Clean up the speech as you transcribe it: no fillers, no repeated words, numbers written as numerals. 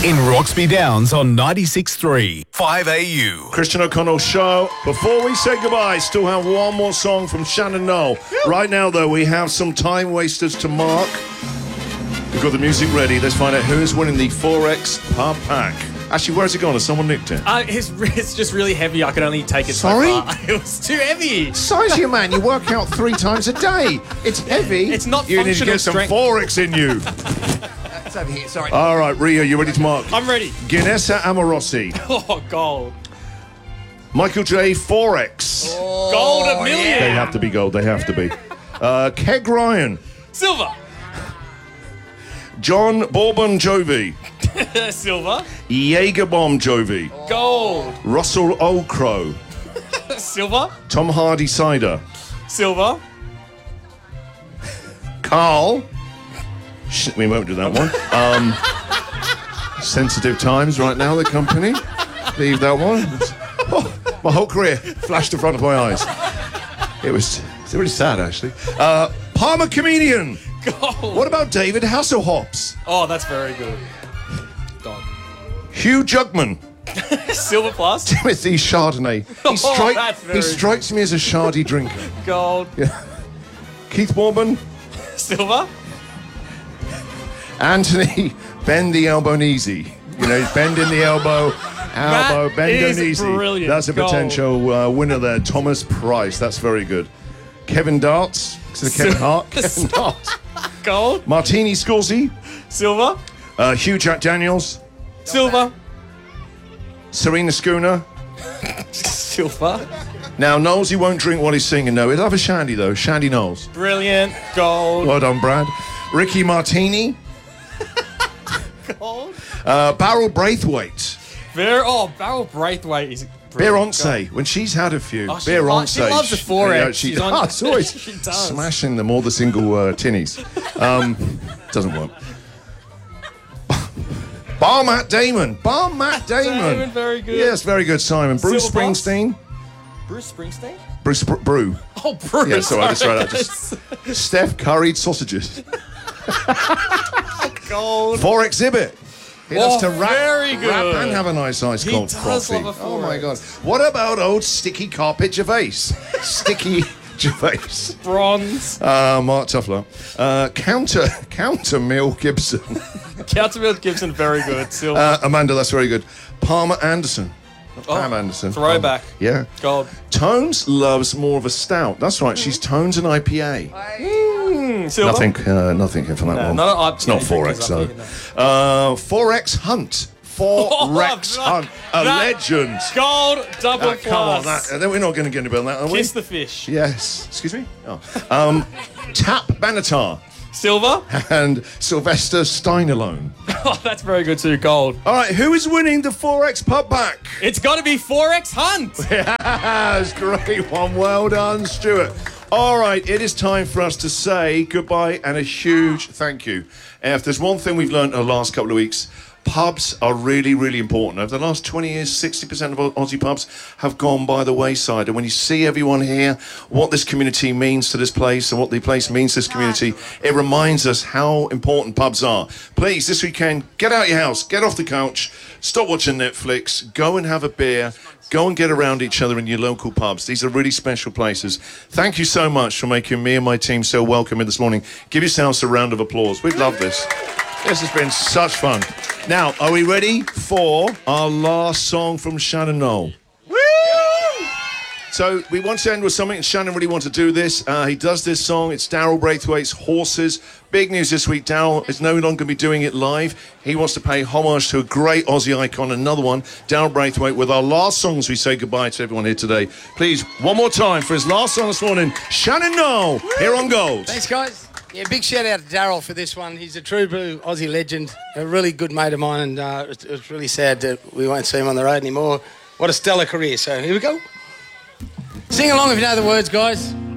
In Roxby Downs on 96.3 5AU. Christian O'Connell Show. Before we say goodbye, still have one more song from Shannon Noll. Right now, though, we have some time wasters to mark. We've got the music ready. Let's find out who is winning the 4X Pub Pack. Actually, where's it gone? Has someone nicked it? It's just really heavy. I can only take it Sorry? so far. It was too heavy. Size of your man, you work out 3 times a day. It's heavy. It's not You need to functional get some strength. 4X in you. It's over here, sorry. All right, Rio, you ready to mark? I'm ready. Guinessa Amorossi. Oh, gold. Michael J. 4X. Gold a million. They have to be gold. They have to be. Keg Ryan. Silver. John Bourbon Jovi. Silver. Jaeger Bomb Jovi. Gold. Russell O'Crow. Silver. Tom Hardy Cider. Silver. Carl. Shit, we won't do that one. Sensitive times right now, the company. Leave that one. Oh, my whole career flashed in front of my eyes. It's really sad, actually. Palmer Comedian. Gold. What about David Hasselhoffs? Oh, that's very good. Gold. Hugh Jugman. Silver plus. Timothy Chardonnay. That's very He strikes me as a shardy drinker. Gold. Yeah. Keith Bourbon. Silver. Anthony Bend the Elbow Easy. You know, bend in the elbow, bend is on easy. brilliant. That's a Gold. potential winner there. Thomas Price. That's very good. Kevin Darts. Kevin Hart. Kevin Darts. Gold. Martini Scorsese. Silver. Hugh Jack Daniels. Silver. Serena Schooner. Silver. Now, Knowles, he won't drink while he's singing, though. He'll have a shandy, though. Shandy Knowles. Brilliant. Gold. Well done, Brad. Ricky Martini. Gold. Beryl Braithwaite. Beryl Braithwaite is brilliant. Beyonce, when she's had a few. Oh, she Beyonce. loves the 4X. Yeah, she She's on- does. Always She does. smashing them, all the single tinnies. Doesn't work. Bar Matt Damon. Damon, very good. Yes, very good, Simon. Bruce Silver Plus? Springsteen. Bruce Springsteen? Bruce Brew. Oh, Bruce. Yeah, sorry, that's right. Sorry. Steph curried sausages. Gold. 4 Exhibit. He loves to rap, very good. rap and have a nice ice cold does coffee. love a Oh my 4X. God. What about old Sticky Carpet Gervais? Sticky Gervais. Bronze. Mark Tuffler. Counter Mill Gibson. Counterfield Gibson, very good. Silver. Amanda, that's very good. Palmer Anderson. Pam Anderson. Throwback. Yeah. Gold. Tones loves more of a stout. That's right. She's Tones and IPA. Silver. Nothing for that one. It's not 4X though. 4X Hunt. 4X Hunt. A legend. Gold. Double Come on, plus. we're not going to get about that, are we? Kiss the fish. Yes. Excuse me? Oh. Tap Benatar Silver. and Sylvester Steinerlone. Oh, that's very good too. Gold. All right, who is winning the 4X Pub Pack? It's got to be 4X Hunt. That's great one. Well done, Stuart. All right, it is time for us to say goodbye and a huge thank you. If there's one thing we've learned in the last couple of weeks, pubs are really, really important. Over the last 20 years, 60% of Aussie pubs have gone by the wayside. And when you see everyone here, what this community means to this place and what the place means to this community, it reminds us how important pubs are. Please, this weekend, get out your house, get off the couch, stop watching Netflix, go and have a beer, go and get around each other in your local pubs. These are really special places. Thank you so much for making me and my team so welcoming this morning. Give yourselves a round of applause. We'd love this. This has been such fun. Now, are we ready for our last song from Shannon Noll? Woo! So we want to end with something, and Shannon really wants to do this. He does this song. It's Daryl Braithwaite's Horses. Big news this week. Daryl is no longer going to be doing it live. He wants to pay homage to a great Aussie icon, another one, Daryl Braithwaite, with our last song as we say goodbye to everyone here today. Please, one more time for his last song this morning, Shannon Noll, here on Gold. Thanks, guys. Yeah, big shout out to Daryl for this one. He's a true blue Aussie legend, a really good mate of mine, and it's really sad that we won't see him on the road anymore. What a stellar career. So here we go. Sing along if you know the words, guys.